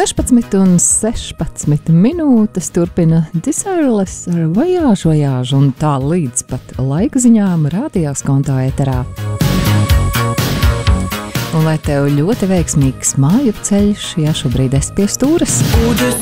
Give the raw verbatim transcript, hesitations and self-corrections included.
sešpadsmit un sešpadsmit minūtes turpina Desireless ar Voyage, Voyage un tā līdz pat laika ziņām rādījās kontā eterā. Un lai tev ļoti veiksmīgs māju ceļš, ja šobrīd esi pie stūres.